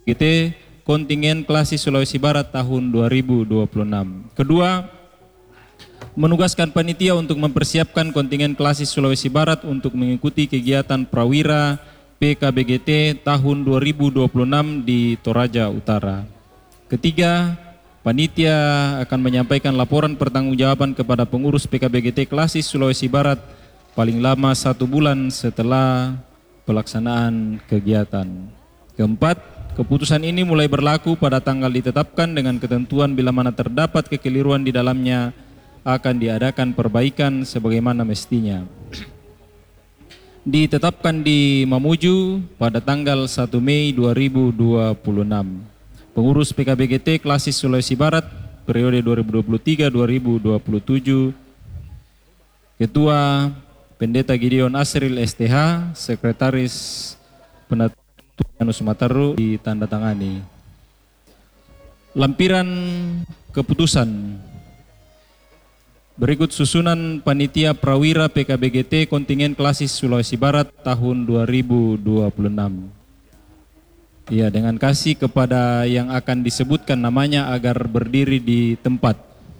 GT kontingen Klasis Sulawesi Barat tahun 2026. Kedua, menugaskan panitia untuk mempersiapkan kontingen Klasis Sulawesi Barat untuk mengikuti kegiatan Prawira PKBGT tahun 2026 di Toraja Utara. Ketiga, panitia akan menyampaikan laporan pertanggungjawaban kepada pengurus PKBGT Klasis Sulawesi Barat paling lama 1 bulan setelah pelaksanaan kegiatan. Keempat, keputusan ini mulai berlaku pada tanggal ditetapkan dengan ketentuan bila mana terdapat kekeliruan di dalamnya akan diadakan perbaikan sebagaimana mestinya. Ditetapkan di Mamuju pada tanggal 1 Mei 2026. Pengurus PKBGT Klasis Sulawesi Barat periode 2023-2027. Ketua Pendeta Gideon Asril STH, Sekretaris Penata Mataru ditandatangani. Lampiran keputusan. Berikut susunan panitia Prawira PKBGT kontingen Klasis Sulawesi Barat tahun 2026. Ya, dengan kasih kepada yang akan disebutkan namanya agar berdiri di tempat.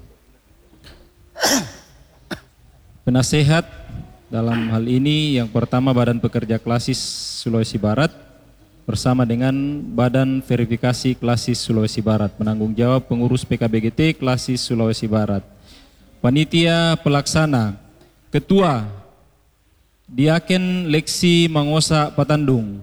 Penasehat dalam hal ini yang pertama Badan Pekerja Klasis Sulawesi Barat bersama dengan Badan Verifikasi Klasis Sulawesi Barat, penanggung jawab pengurus PKBGT Klasis Sulawesi Barat. Panitia pelaksana, Ketua Diaken Leksi Mangosa Patandung,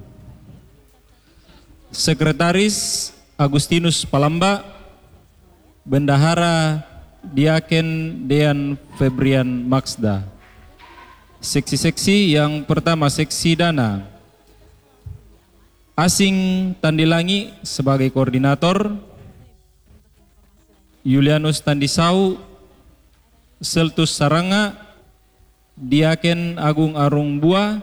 Sekretaris Agustinus Palamba, Bendahara Diaken Dean Febrian Maksda. Seksi-seksi yang pertama, seksi dana, Asing Tandilangi sebagai koordinator, Julianus Tandisau, Seltus Saranga, Diaken Agung Arung Bua,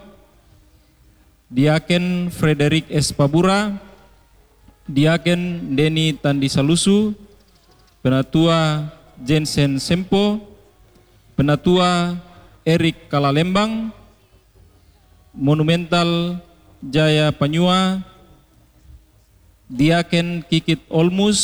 Diaken Frederick S. Pabura, Diaken Deni Tandisalusu, Penatua Jensen Sempo, Penatua Erik Kalalembang, Monumental Jaya Panyua, Diaken Kikit Olmus,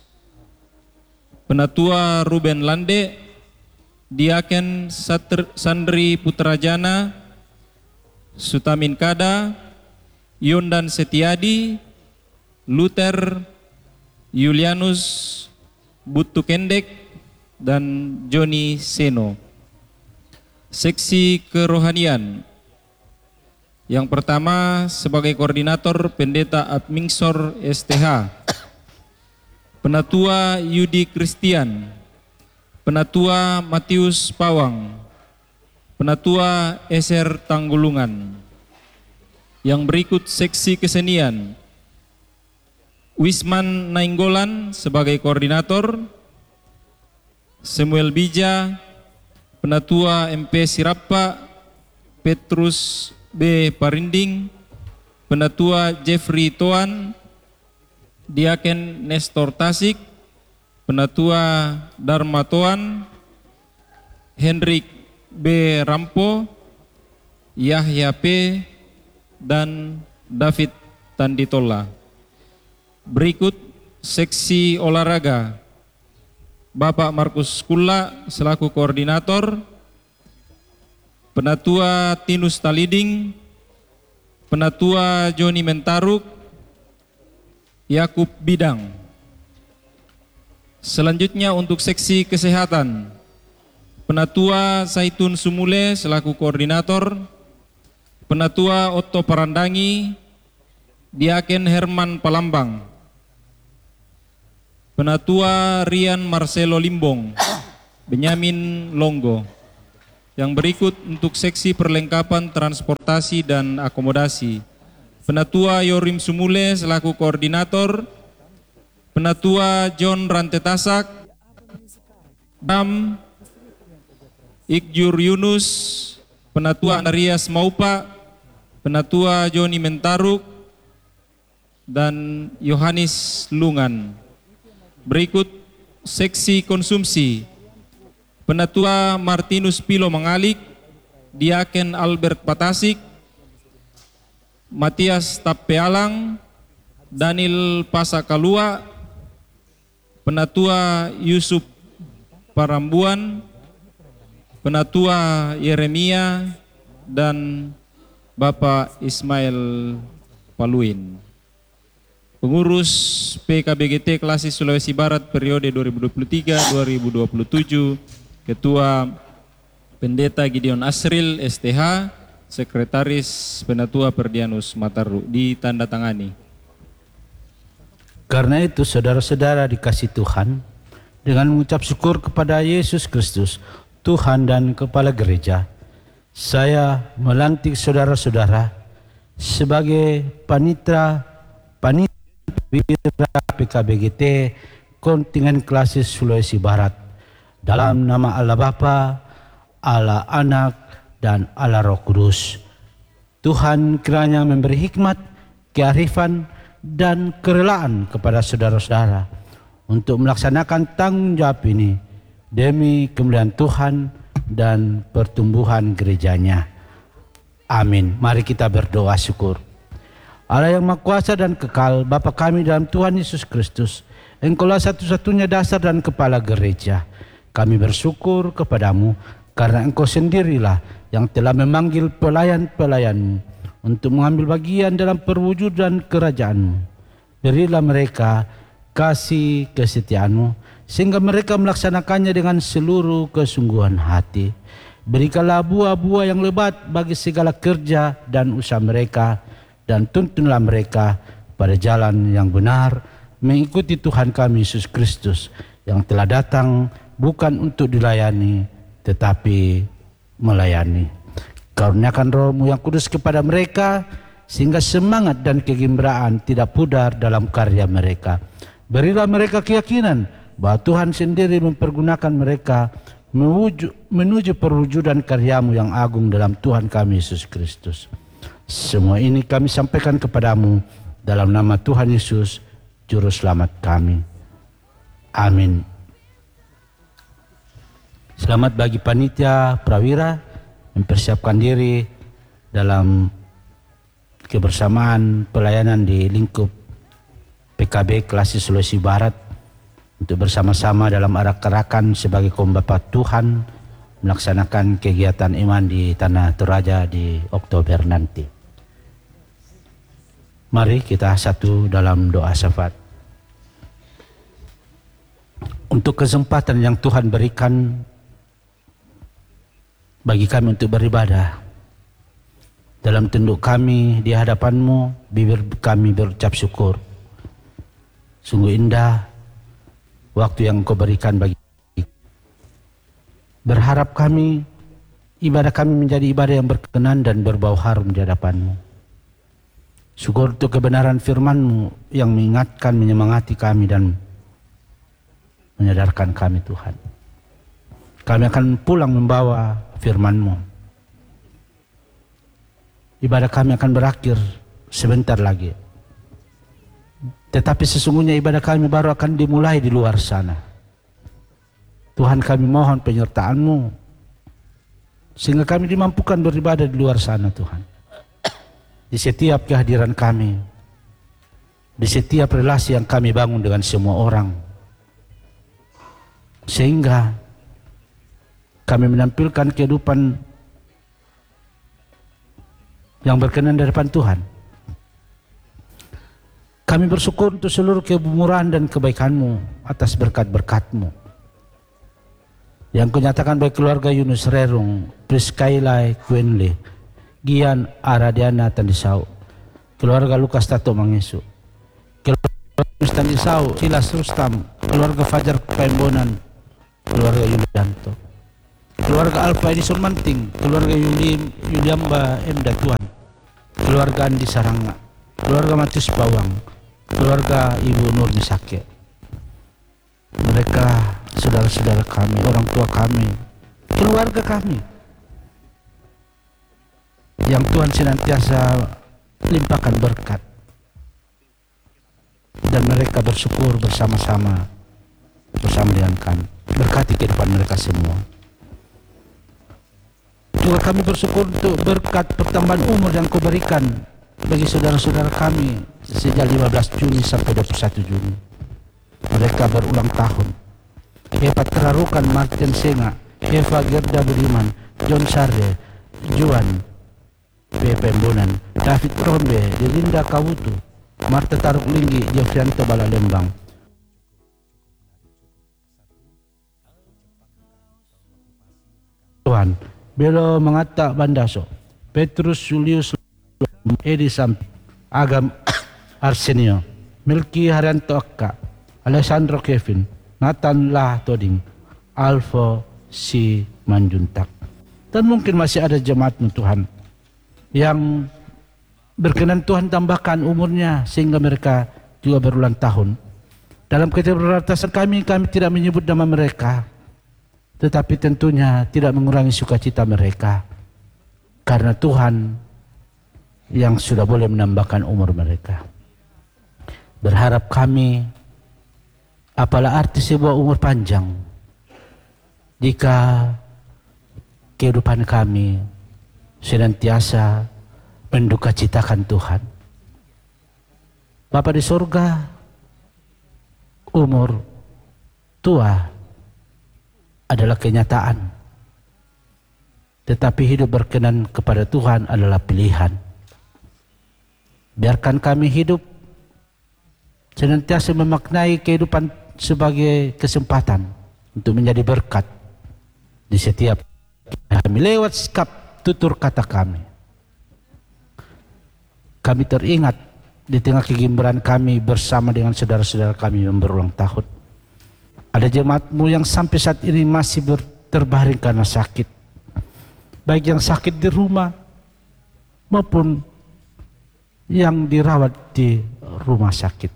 Penatua Ruben Lande, Diaken Sandri Putrajana, Sutamin Kada, Yondan Setiadi, Luther, Julianus Butu Kendek, dan Joni Seno. Seksi kerohanian. Yang pertama sebagai koordinator Pendeta Admingsor STH, Penatua Yudi Christian, Penatua Matius Pawang, Penatua Eser Tanggulungan. Yang berikut seksi kesenian. Wisman Nainggolan sebagai koordinator, Samuel Bija, Penatua MP Sirappa, Petrus B. Parinding, Penatua Jeffrey Toan, Diaken Nestor Tasik, Penatua Dharma Toan, Hendrik B. Rampo, Yahya P. dan David Tanditola. Berikut seksi olahraga. Bapak Markus Kula selaku koordinator, Penatua Tinus Taliding, Penatua Joni Mentaruk, Yakub Bidang. Selanjutnya untuk seksi kesehatan, Penatua Zaitun Sumule selaku koordinator, Penatua Otto Parandangi, Diaken Herman Palambang, Penatua Rian Marcelo Limbong, Benyamin Longgo. Yang berikut untuk seksi perlengkapan transportasi dan akomodasi, Penatua Yorim Sumule selaku koordinator, Penatua John Rantetasak, Bam Igjur Yunus, Penatua Andarias Maupa, Penatua Joni Mentaruk, dan Yohanes Lungan. Berikut seksi konsumsi, Penatua Martinus Pilo Mangalik, Diaken Albert Patasik, Matias Tapealang, Daniel Pasakalua, Penatua Yusuf Parambuan, Penatua Yeremia, dan Bapak Ismail Paluin. Pengurus PKBGT Klasis Sulawesi Barat periode 2023-2027, Ketua Pendeta Gideon Asril STH, Sekretaris Penatua Perdianus Mataru, ditandatangani. Karena itu saudara-saudara dikasih Tuhan, dengan mengucap syukur kepada Yesus Kristus, Tuhan dan Kepala Gereja, saya melantik saudara-saudara sebagai panitera PKBGT kontingen Klasis Sulawesi Barat dalam nama Allah Bapa, Allah Anak, dan Allah Roh Kudus. Tuhan kiranya memberi hikmat, kearifan, dan kerelaan kepada saudara-saudara untuk melaksanakan tanggung jawab ini demi kemuliaan Tuhan dan pertumbuhan gerejanya. Amin. Mari kita berdoa syukur. Allah yang Maha Kuasa dan Kekal, Bapa kami dalam Tuhan Yesus Kristus, Engkaulah satu-satunya dasar dan kepala gereja. Kami bersyukur kepadamu karena Engkau sendirilah yang telah memanggil pelayan-pelayan-Mu untuk mengambil bagian dalam perwujudan kerajaan-Mu. Berilah mereka kasih kesetiaan-Mu sehingga mereka melaksanakannya dengan seluruh kesungguhan hati. Berikanlah buah-buah yang lebat bagi segala kerja dan usaha mereka, dan tuntunlah mereka pada jalan yang benar mengikuti Tuhan kami Yesus Kristus yang telah datang bukan untuk dilayani tetapi melayani. Karuniakan Roh-Mu yang kudus kepada mereka sehingga semangat dan kegembiraan tidak pudar dalam karya mereka. Berilah mereka keyakinan bahwa Tuhan sendiri mempergunakan mereka menuju perwujudan karya-Mu yang agung dalam Tuhan kami Yesus Kristus. Semua ini kami sampaikan kepadamu dalam nama Tuhan Yesus, Juru Selamat kami. Amin. Selamat bagi panitia prawira mempersiapkan diri dalam kebersamaan pelayanan di lingkup PKB Klasis Sulawesi Barat untuk bersama-sama dalam arak-arakan sebagai kaum bapa Tuhan melaksanakan kegiatan iman di Tanah Toraja di Oktober nanti. Mari kita satu dalam doa syafaat. Untuk kesempatan yang Tuhan berikan bagi kami untuk beribadah, dalam tunduk kami di hadapan-Mu, bibir kami berucap syukur. Sungguh indah waktu yang Engkau berikan bagi kami. Berharap kami, ibadah kami menjadi ibadah yang berkenan dan berbau harum di hadapan-Mu. Syukur untuk kebenaran firman-Mu yang mengingatkan, menyemangati kami dan menyadarkan kami Tuhan. Kami akan pulang membawa firman-Mu. Ibadah kami akan berakhir sebentar lagi. Tetapi sesungguhnya ibadah kami baru akan dimulai di luar sana. Tuhan, kami mohon penyertaan-Mu sehingga kami dimampukan beribadah di luar sana Tuhan. Di setiap kehadiran kami, di setiap relasi yang kami bangun dengan semua orang, sehingga kami menampilkan kehidupan yang berkenan di hadapan Tuhan. Kami bersyukur untuk seluruh kemurahan dan kebaikan-Mu atas berkat-berkat-Mu yang Kau nyatakan bagi keluarga Yunus Rerung, Priskailai Kwenle, Gian Aradiana Tandisau, keluarga Lukas Tato Mangesu, keluarga Tandisau Silas Rustam, keluarga Fajar Paimbonan, keluarga Yulianto, keluarga Alfa Edison Manting, keluarga Yuliamba Emda Tuan, keluarga Andi Saranga, keluarga Matius Bawang, keluarga Ibu Nur Nisake. Mereka saudara-saudara kami, orang tua kami, keluarga kami yang Tuhan senantiasa limpahkan berkat, dan mereka bersyukur bersama-sama dengan kami. Berkati kehidupan mereka semua. Juga kami bersyukur untuk berkat pertambahan umur yang Kau berikan bagi saudara-saudara kami sejak 15 Juni sampai 21 Juni. Mereka berulang tahun. Eva Terarukan, Martin Senga, Eva Gerda Budiman, John Sarde, Juan P. Pembunan, David Rombe, Delinda Kawutu, Marta Taruk Linggi, Jefrianto Balalembang. Tuhan, Belo Mengata Bandaso, Petrus Julius Edi Sampi, Agam Arsenio, Milki Haryanto Akka, Alessandro Kevin, Nathan Lah Toding, Alfo Si Manjuntak. Dan mungkin masih ada jemaatmu Tuhan yang berkenan Tuhan tambahkan umurnya sehingga mereka juga berulang tahun. Dalam keterbatasan kami tidak menyebut nama mereka, tetapi tentunya tidak mengurangi sukacita mereka, karena Tuhan yang sudah boleh menambahkan umur mereka. Berharap kami, apalah arti sebuah umur panjang jika kehidupan kami senantiasa mendukacitakan Tuhan. Bapa di surga, umur tua adalah kenyataan, tetapi hidup berkenan kepada Tuhan adalah pilihan. Biarkan kami hidup senantiasa memaknai kehidupan sebagai kesempatan untuk menjadi berkat di setiap kami lewat sikap tutur kata kami. Kami teringat di tengah kegembiraan kami bersama dengan saudara-saudara kami yang berulang tahun. Ada jemaatmu yang sampai saat ini masih terbaring karena sakit, baik yang sakit di rumah maupun yang dirawat di rumah sakit.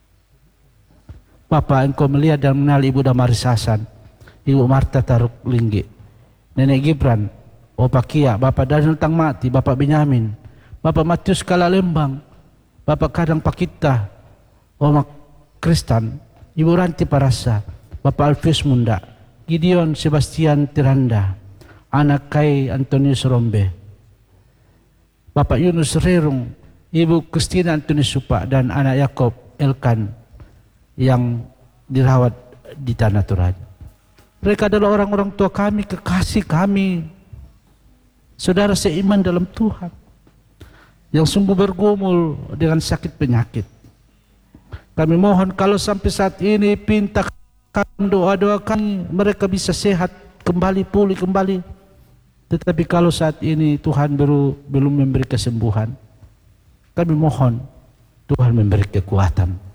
Bapak, Engkau melihat dan mengenal Ibu Damaris Hasan, Ibu Marta Taruk Linggi, Nenek Gibran, Bapak Kia, Bapak Daniel Tangmati, Bapak Benyamin, Bapak Matius Kalalembang, Bapak Kadang Pakita, Oma Kristan, Ibu Ranti Parasa, Bapak Alfius Munda, Gideon Sebastian Tiranda, anak Kai Antonius Rombe, Bapak Yunus Rerung, Ibu Kristina Antonius Supa, dan anak Yakob Elkan yang dirawat di Tanah Toraja. Mereka adalah orang-orang tua kami, kekasih kami, saudara seiman dalam Tuhan, yang sungguh bergumul dengan sakit penyakit. Kami mohon kalau sampai saat ini pintakan doa-doa kami, mereka bisa sehat kembali, pulih kembali. Tetapi kalau saat ini Tuhan belum memberi kesembuhan, kami mohon Tuhan memberi kekuatan.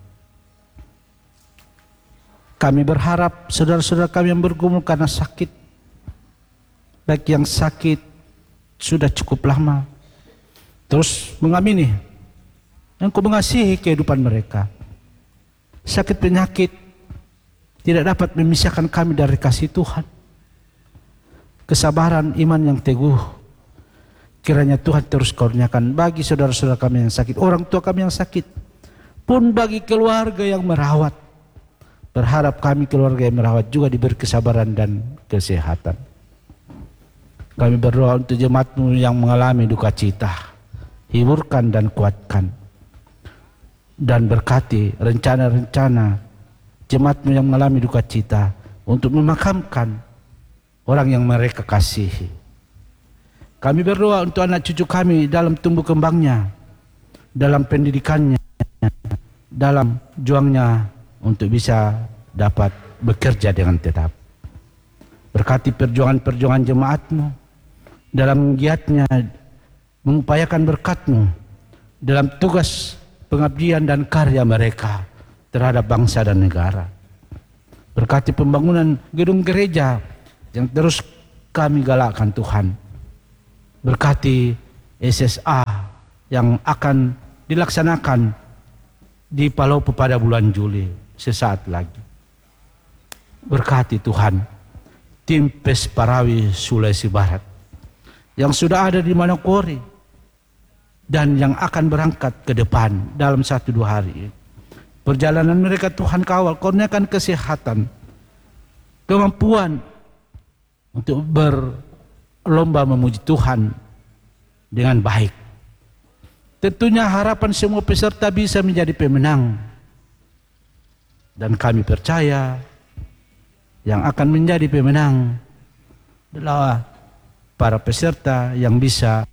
Kami berharap saudara-saudara kami yang bergumul karena sakit, baik yang sakit sudah cukup lama, terus mengamini, Engkau mengasihi kehidupan mereka. Sakit penyakit tidak dapat memisahkan kami dari kasih Tuhan. Kesabaran iman yang teguh kiranya Tuhan terus kurniakan bagi saudara-saudara kami yang sakit, orang tua kami yang sakit, pun bagi keluarga yang merawat. Berharap kami keluarga yang merawat juga diberi kesabaran dan kesehatan. Kami berdoa untuk jemaatmu yang mengalami duka cita, hiburkan dan kuatkan. Dan berkati rencana-rencana jemaatmu yang mengalami duka cita untuk memakamkan orang yang mereka kasihi. Kami berdoa untuk anak cucu kami dalam tumbuh kembangnya, dalam pendidikannya, dalam juangnya untuk bisa dapat bekerja dengan tetap. Berkati perjuangan-perjuangan jemaatmu dalam giatnya mengupayakan berkat-Mu dalam tugas pengabdian dan karya mereka terhadap bangsa dan negara. Berkati pembangunan gedung gereja yang terus kami galakkan Tuhan. Berkati SSA yang akan dilaksanakan di Palopo pada bulan Juli sesaat lagi. Berkati Tuhan tim PES Parawi Sulawesi Barat yang sudah ada di Manokwari dan yang akan berangkat ke depan dalam 1-2 hari. Perjalanan mereka Tuhan kawal, kurniakan kesehatan, kemampuan untuk berlomba memuji Tuhan dengan baik. Tentunya harapan semua peserta bisa menjadi pemenang. Dan kami percaya yang akan menjadi pemenang adalah para peserta yang bisa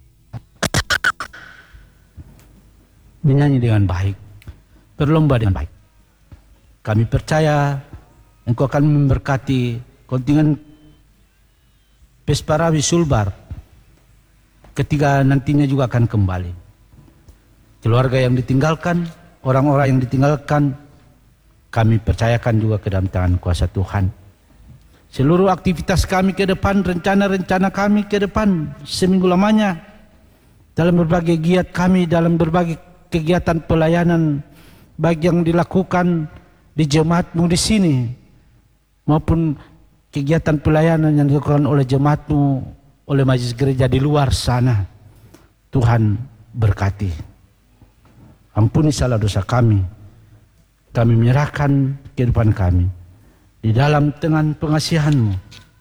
menyanyi dengan baik, berlomba dengan baik. Kami percaya Engkau akan memberkati kontingen Pesparawi Sulbar ketika nantinya juga akan kembali. Keluarga yang ditinggalkan, orang-orang yang ditinggalkan, kami percayakan juga ke dalam tangan kuasa Tuhan. Seluruh aktivitas kami ke depan, rencana-rencana kami ke depan, seminggu lamanya, dalam berbagai giat kami, dalam berbagai kegiatan pelayanan, baik yang dilakukan di jemaatmu di sini, maupun kegiatan pelayanan yang dilakukan oleh jemaatmu, oleh majelis gereja di luar sana. Tuhan berkati. Ampuni salah dosa kami. Kami menyerahkan kehidupan kami di dalam tangan pengasihan-Mu.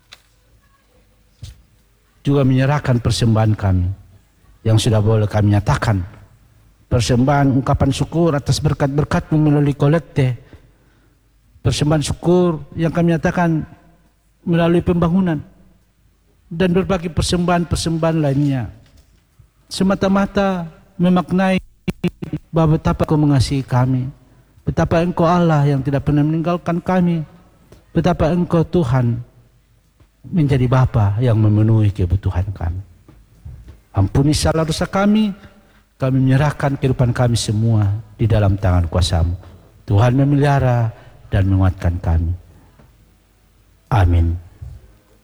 Juga menyerahkan persembahan kami yang sudah boleh kami nyatakan. Persembahan ungkapan syukur atas berkat-berkat-Mu melalui kolekte. Persembahan syukur yang kami nyatakan melalui pembangunan. Dan berbagai persembahan-persembahan lainnya. Semata-mata memaknai bahwa betapa Engkau mengasihi kami. Betapa Engkau Allah yang tidak pernah meninggalkan kami. Betapa Engkau Tuhan menjadi Bapa yang memenuhi kebutuhan kami. Ampuni salah dosa kami. Kami menyerahkan kehidupan kami semua di dalam tangan kuasa-Mu. Tuhan memelihara dan menguatkan kami. Amin.